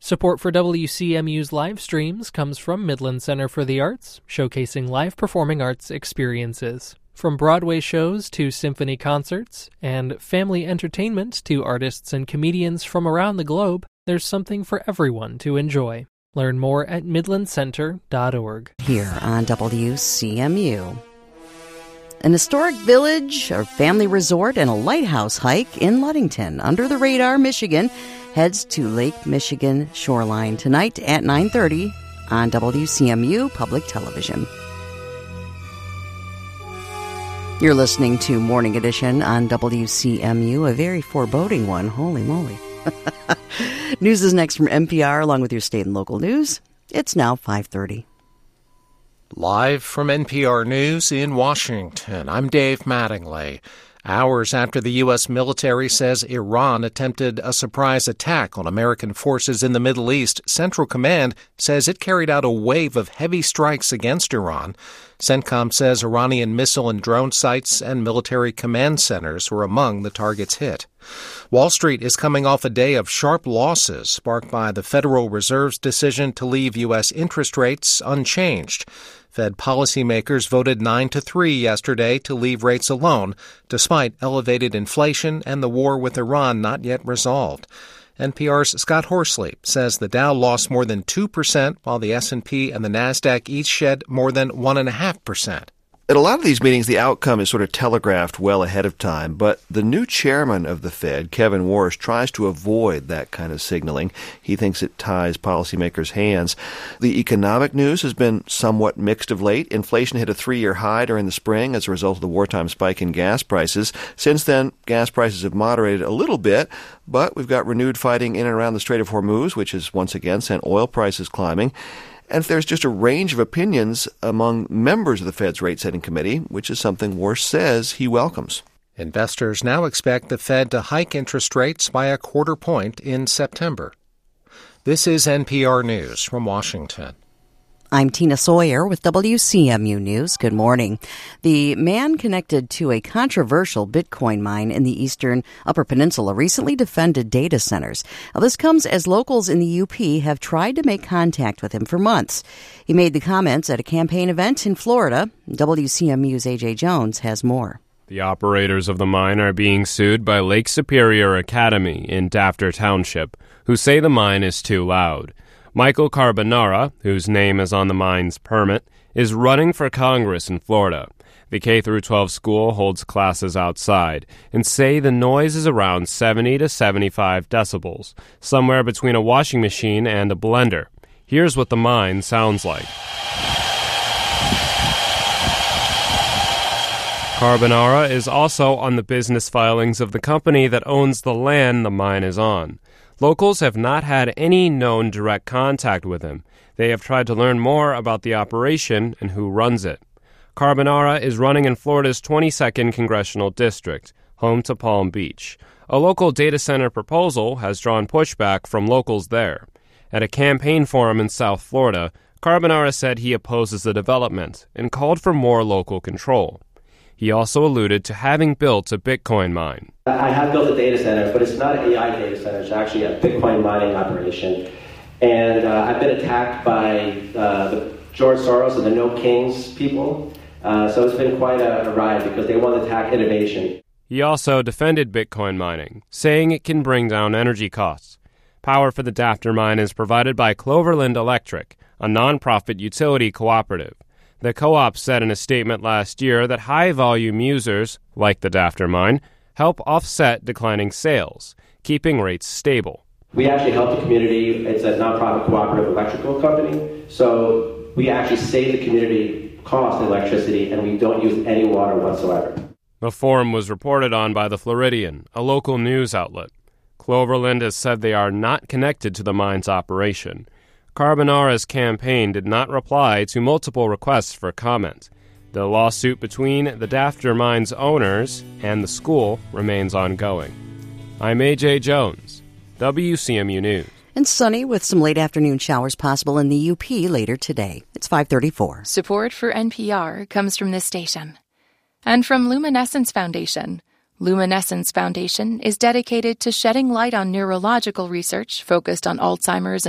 Support for WCMU's live streams comes from Midland Center for the Arts, showcasing live performing arts experiences. From Broadway shows to symphony concerts, and family entertainment to artists and comedians from around the globe, there's something for everyone to enjoy. Learn more at midlandcenter.org. Here on WCMU. An historic village, a family resort, and a lighthouse hike in Ludington, under the radar, Michigan, heads to Lake Michigan shoreline tonight at 9:30 on WCMU Public Television. You're listening to Morning Edition on WCMU, a very foreboding one. Holy moly. News is next from NPR, along with your state and local news. It's now 5:30. Live from NPR News in Washington, I'm Dave Mattingly. Hours after the U.S. military says Iran attempted a surprise attack on American forces in the Middle East, Central Command says it carried out a wave of heavy strikes against Iran. CENTCOM says Iranian missile and drone sites and military command centers were among the targets hit. Wall Street is coming off a day of sharp losses sparked by the Federal Reserve's decision to leave U.S. interest rates unchanged. Fed policymakers voted 9-3 yesterday to leave rates alone, despite elevated inflation and the war with Iran not yet resolved. NPR's Scott Horsley says the Dow lost more than 2%, while the S&P and the Nasdaq each shed more than 1.5%. At a lot of these meetings, the outcome is sort of telegraphed well ahead of time, but the new chairman of the Fed, Kevin Warsh, tries to avoid that kind of signaling. He thinks it ties policymakers' hands. The economic news has been somewhat mixed of late. Inflation hit a 3-year high during the spring as a result of the wartime spike in gas prices. Since then, gas prices have moderated a little bit, but we've got renewed fighting in and around the Strait of Hormuz, which has once again sent oil prices climbing. And there's just a range of opinions among members of the Fed's rate-setting committee, which is something Warsh says he welcomes. Investors now expect the Fed to hike interest rates by 1/4 point in September. This is NPR News from Washington. I'm Tina Sawyer with WCMU News. Good morning. The man connected to a controversial Bitcoin mine in the eastern Upper Peninsula recently defended data centers. Now, this comes as locals in the UP have tried to make contact with him for months. He made the comments at a campaign event in Florida. WCMU's A.J. Jones has more. The operators of the mine are being sued by Lake Superior Academy in Dafter Township, who say the mine is too loud. Michael Carbonara, whose name is on the mine's permit, is running for Congress in Florida. The K-12 school holds classes outside and say the noise is around 70 to 75 decibels, somewhere between a washing machine and a blender. Here's what the mine sounds like. Carbonara is also on the business filings of the company that owns the land the mine is on. Locals have not had any known direct contact with him. They have tried to learn more about the operation and who runs it. Carbonara is running in Florida's 22nd Congressional District, home to Palm Beach. A local data center proposal has drawn pushback from locals there. At a campaign forum in South Florida, Carbonara said he opposes the development and called for more local control. He also alluded to having built a Bitcoin mine. I have built a data center, but it's not an AI data center. It's actually a Bitcoin mining operation. And I've been attacked by the George Soros and the No Kings people. So it's been quite a ride because they want to attack innovation. He also defended Bitcoin mining, saying it can bring down energy costs. Power for the Dafter mine is provided by Cloverland Electric, a nonprofit utility cooperative. The co-op said in a statement last year that high-volume users, like the Dafter mine, help offset declining sales, keeping rates stable. We actually help the community. It's a nonprofit cooperative electrical company. So we actually save the community cost in electricity, and we don't use any water whatsoever. The forum was reported on by The Floridian, a local news outlet. Cloverland has said they are not connected to the mine's operation. Carbonara's campaign did not reply to multiple requests for comment. The lawsuit between the Dafter mine's owners and the school remains ongoing. I'm A.J. Jones, WCMU News. And sunny with some late afternoon showers possible in the UP later today. It's 5:34. Support for NPR comes from this station. And from Luminescence Foundation. Luminescence Foundation is dedicated to shedding light on neurological research focused on Alzheimer's